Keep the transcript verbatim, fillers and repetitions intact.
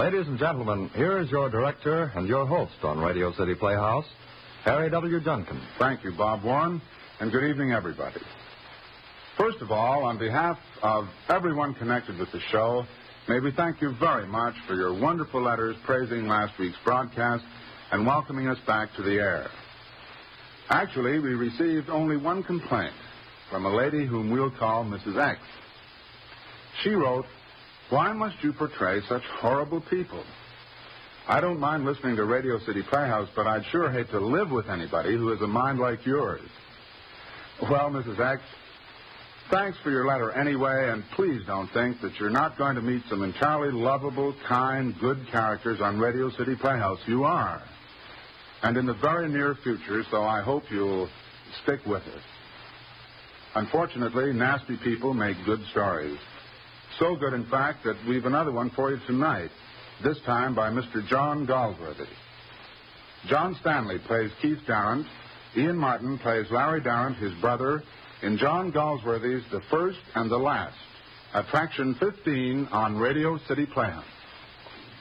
Ladies and gentlemen, here is your director and your host on Radio City Playhouse, Harry W. Junkin. Thank you, Bob Warren, and good evening, everybody. First of all, on behalf of everyone connected with the show, may we thank you very much for your wonderful letters praising last week's broadcast and welcoming us back to the air. Actually, we received only one complaint from a lady whom we'll call Missus X. She wrote, "Why must you portray such horrible people? I don't mind listening to Radio City Playhouse, but I'd sure hate to live with anybody who has a mind like yours." Well, Missus X, thanks for your letter anyway, and please don't think that you're not going to meet some entirely lovable, kind, good characters on Radio City Playhouse. You are. And in the very near future, so I hope you'll stick with us. Unfortunately, nasty people make good stories. So good, in fact, that we've another one for you tonight, this time by Mister John Galsworthy. John Stanley plays Keith Darrant. Ian Martin plays Larry Darrant, his brother, in John Galsworthy's The First and the Last, Attraction fifteen on Radio City Playhouse.